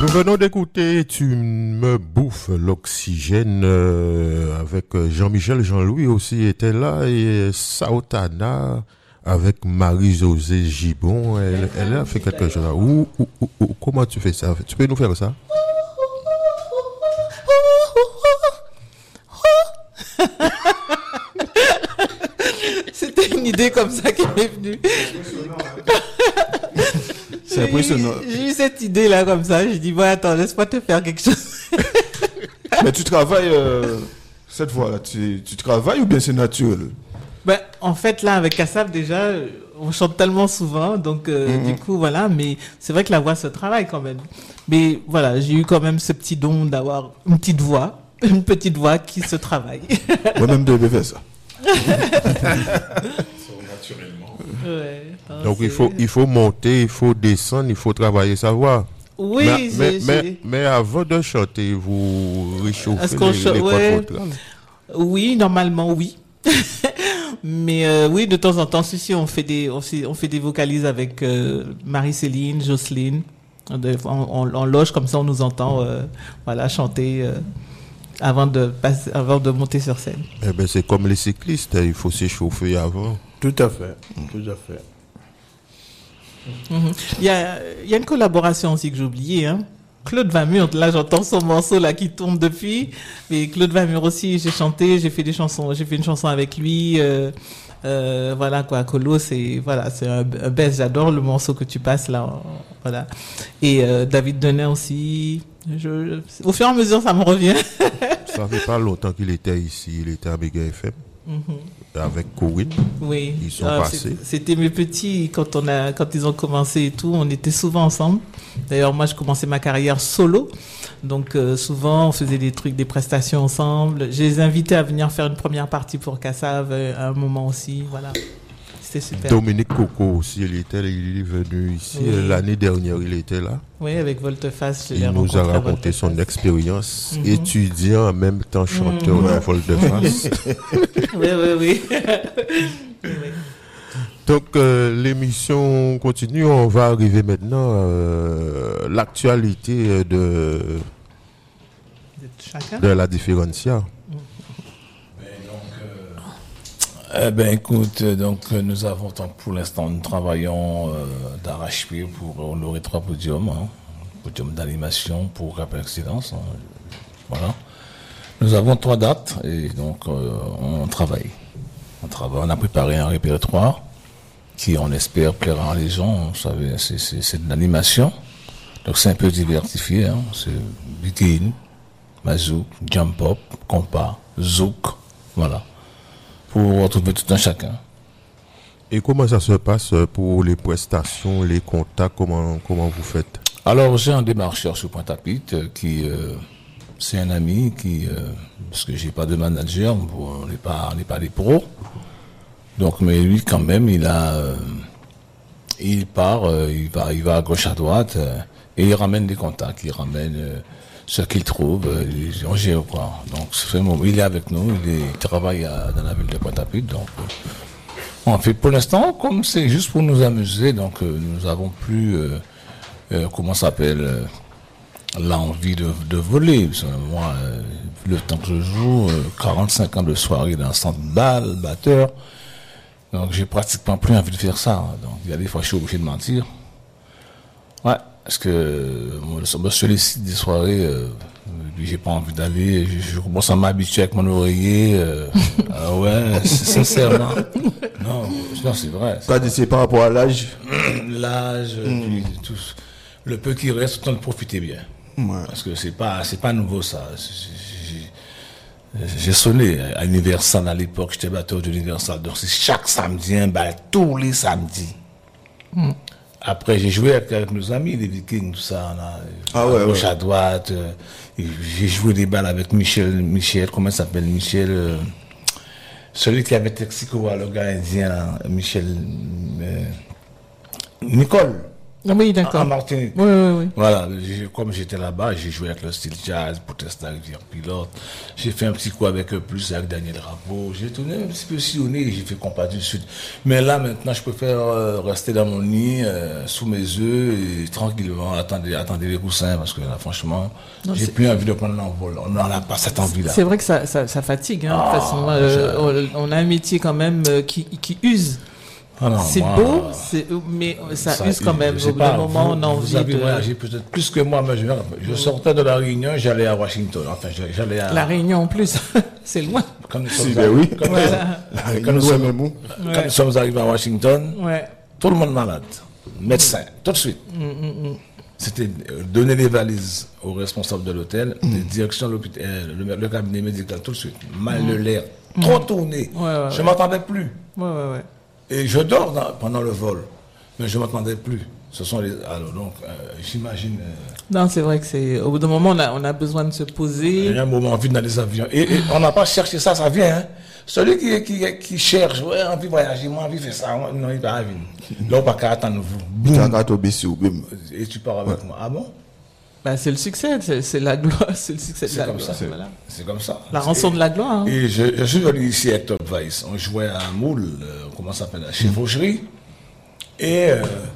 Nous venons d'écouter Tu me bouffes l'oxygène avec Jean-Michel, Jean-Louis aussi était là et Saotana avec Marie-Josée Gibon. Elle a fait quelque chose là. Comment tu fais ça? Tu peux nous faire ça? C'était une idée comme ça qui m'est venue. C'est impressionnant. J'ai eu cette idée là comme ça. J'ai dit bon attends, laisse-moi te faire quelque chose. Mais tu travailles cette fois-là, tu travailles ou bien c'est naturel? Ben, en fait là avec Kassav déjà, on chante tellement souvent, donc du coup voilà. Mais c'est vrai que la voix se travaille quand même. Mais voilà, j'ai eu quand même ce petit don d'avoir une petite voix qui se travaille. Moi-même je vais faire ça. Naturellement. Ouais, donc il faut monter, il faut descendre, il faut travailler sa voix. Oui, mais avant de chanter, vous réchauffez les cordes vocales. Oui, normalement oui. Mais oui, de temps en temps, si on fait des vocalises avec Marie-Céline, Jocelyne, on loge comme ça, on nous entend voilà chanter. Avant de monter sur scène. Eh ben c'est comme les cyclistes, il faut s'échauffer avant. Tout à fait, tout à fait. Il y a une collaboration aussi que j'ai oubliée, hein. Claude Vamur, là j'entends son morceau là qui tourne depuis, mais Claude Vamur aussi, j'ai fait une chanson avec lui, voilà quoi, Colo, c'est un best, j'adore le morceau que tu passes là, voilà. Et David Denay aussi, au fur et à mesure ça me revient. Ça fait pas longtemps qu'il était ici, il était à Méga FM. Avec Corinne. Oui. Ils sont passés. C'était mes petits quand ils ont commencé et tout, on était souvent ensemble. D'ailleurs, moi, je commençais ma carrière solo. Donc, souvent, on faisait des prestations ensemble. Je les invitais à venir faire une première partie pour Kassav à un moment aussi. Voilà. C'était super. Dominique Coco aussi, il est venu ici. Oui. L'année dernière, il était là. Oui, avec Volteface. Il nous a raconté son expérience, étudiant en même temps chanteur de Volteface. Oui. Donc, l'émission continue. On va arriver maintenant à l'actualité de la différencia. Écoute, nous avons, pour l'instant, nous travaillons d'arrache-pied pour honorer 3 podiums, podium d'animation pour Rap Excellence, voilà. Nous avons 3 dates et donc on travaille. On a préparé un répertoire qui, on espère, plaira à les gens. Vous savez, c'est de l'animation, donc c'est un peu diversifié, c'est begin, mazouk, jump up, compas, zouk, voilà. Pour retrouver tout un chacun. Et comment ça se passe pour les prestations, les contacts, comment vous faites? Alors, j'ai un démarcheur sur Pointe-à-Pitre qui, c'est un ami qui, parce que j'ai pas de manager, on n'est pas des pros. Donc, mais lui, quand même, il va à gauche, à droite, et il ramène des contacts, il ramène, ce qu'il trouve, on gère quoi. Donc, il est avec nous, il travaille dans la ville de Pointe-à-Pitre. Donc, on fait pour l'instant, comme c'est juste pour nous amuser, donc nous avons plus, l'envie de voler. Parce que moi, le temps que je joue, 45 ans de soirée dans le centre bal, batteur, donc j'ai pratiquement plus envie de faire ça. Donc, il y a des fois, je suis obligé de mentir. Ouais. Parce que moi, je me sollicite des soirées, j'ai pas envie d'aller, je commence à m'habituer avec mon oreiller. Ouais, sincèrement. Non, c'est vrai. C'est par rapport à l'âge. L'âge, puis tout. Le peu qui reste, autant de profiter bien. Ouais. Parce que c'est pas nouveau ça. J'ai sonné à Universal à l'époque, j'étais batteur d'Universal. Donc c'est chaque samedi, tous les samedis. Après, j'ai joué avec nos amis, les Vikings, tout ça, à gauche, à droite. J'ai joué des balles avec Michel, comment il s'appelle, Michel, celui qui avait Texico, le gars indien, là, Nicole. Oui, en d'accord. Martinique. Oui. Voilà, comme j'étais là-bas, j'ai joué avec le style jazz, Proteste la rivière pilote. J'ai fait un petit coup avec eux plus avec Daniel Rapeau. J'ai tourné un petit peu sillonné, j'ai fait compas du Sud. Mais là, maintenant, je préfère rester dans mon nid, sous mes œufs, et tranquillement, attendre les coussins, parce que là, franchement, Non, j'ai c'est- plus envie de prendre l'envol. On n'en a pas cette envie-là. C'est vrai que ça fatigue. Hein, de toute façon, on a un métier quand même qui use. Ah non, C'est moi, beau, mais ça use quand même. je sais Au bout pas, d'un moment, on a vous envie avez de... voyagé peut-être plus que moi, mais je sortais de la Réunion, j'allais à Washington. Enfin, j'allais à... La Réunion en plus, c'est loin. Quand nous Si, sommes ben oui. quand nous- Voilà. quand nous sommes- même où. quand nous sommes arrivés à Washington, Ouais. tout le monde malade. Médecin, tout de suite. C'était donner les valises aux responsables de l'hôtel, les directions de l'hôpital, le cabinet médical, tout de suite. Mal de l'air, trop tourné. Ouais. Je ne m'entendais plus. Ouais. Et je dors pendant le vol, mais je ne m'entendais plus. Ce sont les. Alors, donc, j'imagine. Non, c'est vrai que c'est... Au bout d'un moment, on a besoin de se Il poser. y a un moment vide dans les avions. Et on n'a pas cherché ça, ça vient. Hein. Celui qui cherche, ouais, envie de voyager, moi, envie de faire ça, non, il va venir. Là, on va pas attendre vous. Boum. Et tu pars avec moi. Ah bon? Bah, c'est le succès, c'est la gloire, c'est le succès de C'est la comme gloire. ça. Voilà. C'est comme ça. La rançon de la gloire. Hein. Et je suis venu ici avec Top Vice. On jouait à un moule, comment ça s'appelle, chez Faucherie. Et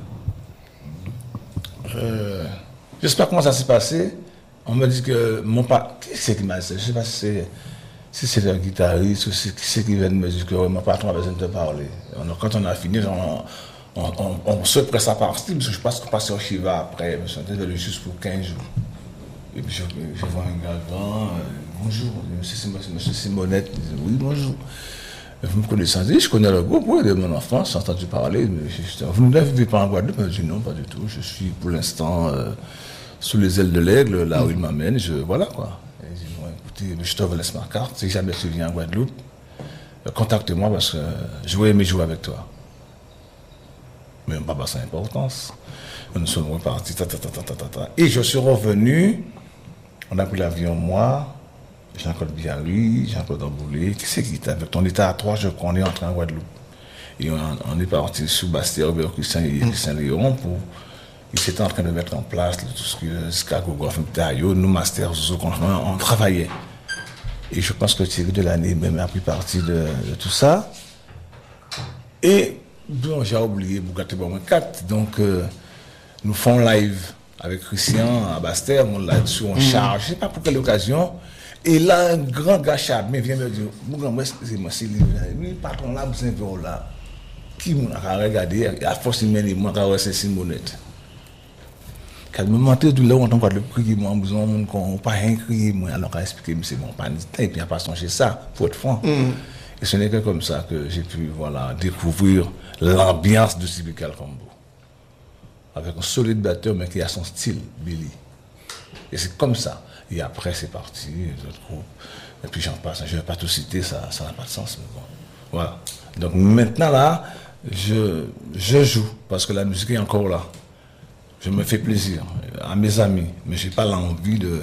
je sais pas comment ça s'est passé. On me dit que mon père, qui c'est qui m'a dit ça? Je sais pas si c'est un guitariste ou qui c'est qui vient de me dire que mon patron a besoin de te parler. Quand on a fini, on se presse à partir, parce que je pense qu'on passe au Chiva après, je suis venu juste pour 15 jours. Et puis je vois un gars grand, bonjour, monsieur Simonette, il dit, oui, bonjour. Vous me connaissez, je connais le groupe, oui, de mon enfance, j'ai entendu parler, mais vous ne vivez pas en Guadeloupe? Je dis non, pas du tout, je suis pour l'instant sous les ailes de l'aigle, là où il m'amène, voilà quoi. Et je dis, bon, écoutez, je te laisse ma carte, si jamais tu viens en Guadeloupe, contacte-moi parce que je vais aimer jouer avec toi. Mais on n'a pas passé d'importance. Nous sommes repartis, et je suis revenu, on a pris l'avion, moi, Jean-Claude Biarri, Jean-Claude Amboulé, qui c'est qui était avec? On était à 3, je crois, on est entré en Guadeloupe. Et on est parti sous Bastien, Robert Christian et Christian Léon pour. Ils étaient en train de mettre en place tout ce qui est Chicago Golf, nous, Masters, on travaillait. Et je pense que Thierry Delannay même a pris partie de tout ça. Et bon, j'ai oublié Bugatti Bomber 4, donc nous faisons live avec Christian à Bastère, on l'a dessus, on charge, je ne sais pas pour quelle occasion. Et là, un grand gars Chabin vient me dire, moi, excusez-moi, c'est lui, patron là, vous êtes là. Qui m'a regardé, à force de mener, moi, c'est Simonette. Quand je me mentais de là, on entend le crier, moi, en besoin, on n'a pas rien crié, moi, alors qu'à expliquer, mais c'est bon, pas et puis à pas songer ça, pour être franc. Et ce n'est que comme ça que j'ai pu, voilà, découvrir l'ambiance de Typical Combo. Avec un solide batteur, mais qui a son style, Billy. Et c'est comme ça. Et après, c'est parti, les autres groupes. Et puis j'en passe. Je ne vais pas tout citer, ça n'a pas de sens. Mais bon. Voilà. Donc maintenant, là, je joue, parce que la musique est encore là. Je me fais plaisir à mes amis, mais je n'ai pas l'envie de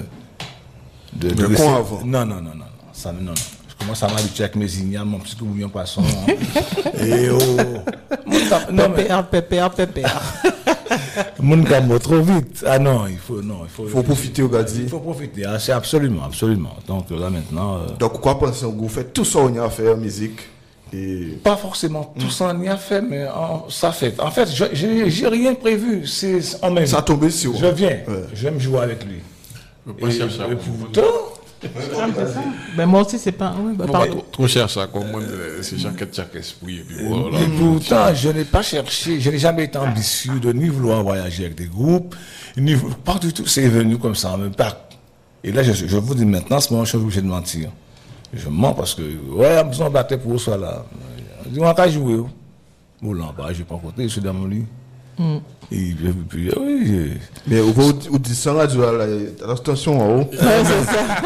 con avant. Non. Ça, non. Je commence à m'habituer avec mes ignames, mon petit bouillon poisson. Et oh. Pépère. Mon gamin trop vite. Ah non, il faut profiter au Gadi. Il faut profiter, hein, c'est absolument. Donc là maintenant. Donc quoi penser vous faites tout ça on y a fait musique et Pas forcément tout ça on y a fait, mais ça fait. En fait, j'ai rien prévu. C'est en même. ça tombé sur Je viens, Ouais. j'aime jouer avec lui. Et pourtant, Ben moi aussi, c'est pas... Oui, bah, pardon. Trop cher ça, comme moi, c'est chaque esprit. Et puis voilà. et pourtant, je n'ai pas cherché, je n'ai jamais été ambitieux de ni vouloir voyager avec des groupes, ni pas du tout. C'est venu comme ça, même pas. Et là, je vous dis maintenant, c'est moi, je suis obligé de mentir. Je mens parce que, ouais, on a besoin de battre pour ça là. Je dis, on va jouer. Bon, là, bah, je vais pas compter, je suis dans mon lit. Et puis, oui. mais vous dites ça là du attention en haut. Ouais, c'est ça.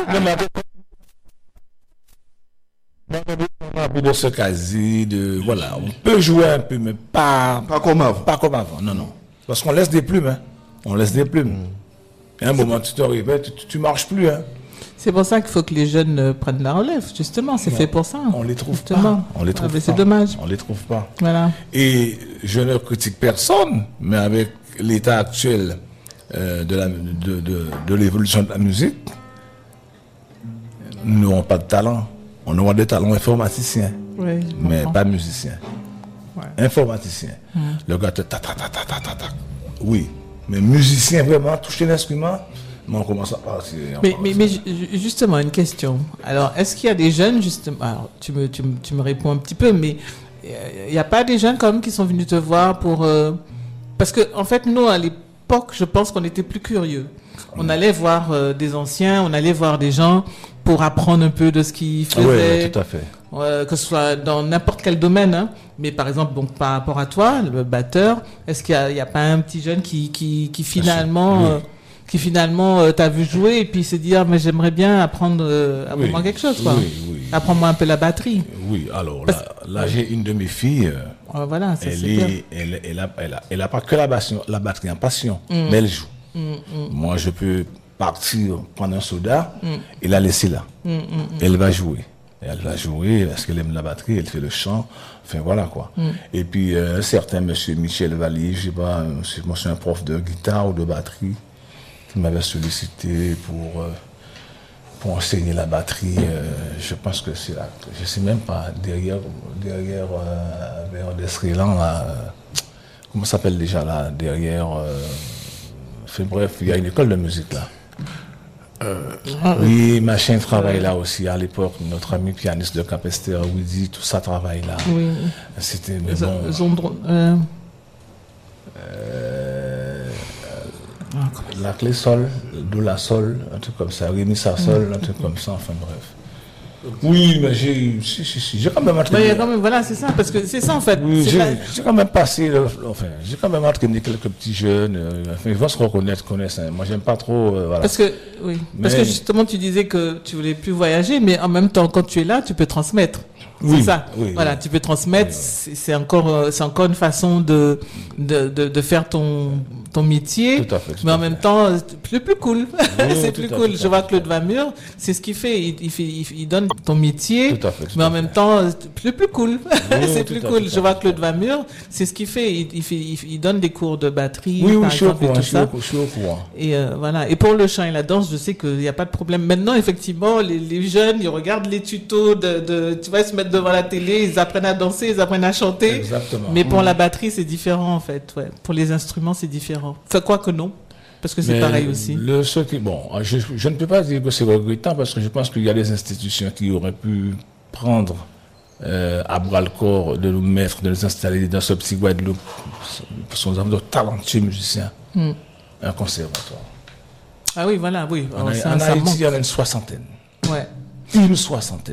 On a plus de ce quasi, voilà, on peut jouer un peu, mais pas comme avant. Pas comme avant, non. Parce qu'on laisse des plumes, hein. On laisse des plumes. Et à un moment, tu te réveilles, tu marches plus, hein. C'est pour ça qu'il faut que les jeunes prennent la relève, justement. C'est fait pour ça. On les trouve justement. pas. On les trouve mais pas. c'est dommage. On les trouve pas. Voilà. Et je ne critique personne, mais avec l'état actuel de l'évolution de la musique, nous n'aurons pas de talent. On aura des talents informaticiens, Oui, mais pas musiciens. Ouais. Informaticien. Le gars te ta. Oui, mais musicien vraiment toucher l'instrument, mais on commence à partir. Mais justement, une question. Alors, est-ce qu'il y a des jeunes, justement, alors, tu me réponds un petit peu, mais il n'y a pas des jeunes quand même qui sont venus te voir pour... parce que, en fait, nous, à l'époque, je pense qu'on était plus curieux. On allait voir des anciens, on allait voir des gens pour apprendre un peu de ce qu'ils faisaient. Oui, tout à fait. Que ce soit dans n'importe quel domaine, hein. Mais par exemple, donc par rapport à toi, le batteur, est-ce qu'il y a pas un petit jeune qui finalement t'a vu jouer et puis s'est dit mais j'aimerais bien apprendre apprends-moi quelque chose, quoi. Oui. Apprends-moi un peu la batterie. Oui, alors là j'ai une de mes filles. Voilà, ça, elle a pas que la batterie en passion, mais elle joue. Moi, je peux partir prendre un soda et la laisser là. Elle va jouer. Elle va jouer parce qu'elle aime la batterie, elle fait le chant. Enfin, voilà, quoi. Et puis, un certain monsieur Michel Vallier, je sais pas, moi, c'est un prof de guitare ou de batterie qui m'avait sollicité pour enseigner la batterie. Je pense que c'est là. Je sais même pas, derrière vers Desrélan, là, comment ça s'appelle déjà là, derrière. Enfin, bref, il y a une école de musique là. Oui, Machin travaille là aussi à l'époque. Notre ami pianiste de Capester, Widi, tout ça travaille là. Oui. C'était mais bon. La clé sol, do la sol, un truc comme ça. Rémi sa sol, un truc comme ça. Enfin bref. Oui, mais j'ai quand même entraîné. Mais il y a quand même, voilà, c'est ça, parce que c'est ça en fait. Oui, j'ai quand même passé, j'ai quand même entraîné quelques petits jeunes. Ils vont se connaissent. Hein. Moi, j'aime pas trop. Voilà. Parce que justement, tu disais que tu voulais plus voyager, mais en même temps, quand tu es là, tu peux transmettre. Oui, c'est ça. Oui, voilà, tu peux transmettre. Oui. C'est encore une façon de faire ton métier. Tout à fait. Mais en même temps, plus cool. Oui, c'est plus cool. Je vois Claude Vamur, c'est ce qu'il fait. Il donne ton métier. Tout à fait. Mais en même temps, plus cool. C'est plus cool. Je vois Claude Vamur, c'est ce qu'il fait. Il donne des cours de batterie. Oui, par exemple, je suis au courant. Et voilà. Et pour le chant et la danse, je sais qu'il n'y a pas de problème. Maintenant, effectivement, les jeunes, ils regardent les tutos tu vois, ils se mettent devant la télé, ils apprennent à danser, ils apprennent à chanter. Exactement. Mais pour la batterie, c'est différent, en fait. Ouais. Pour les instruments, c'est différent. Enfin, quoi que non. Parce que c'est pareil aussi. Je ne peux pas dire que c'est regrettant parce que je pense qu'il y a des institutions qui auraient pu prendre à bras le corps de nous mettre, de nous installer dans ce petit Guadeloupe, parce qu'on a de talentueux musiciens. Un conservatoire. Ah oui, voilà, oui. En Haïti, il y en a une soixantaine. Ouais. Une soixantaine.